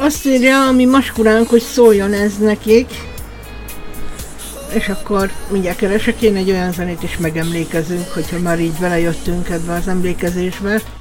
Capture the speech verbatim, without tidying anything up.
Azt írja a mi maskulánk, hogy szóljon ez nekik. És akkor mindjárt keresek én egy olyan zenét is megemlékezünk, hogyha már így belejöttünk ebbe az emlékezésbe.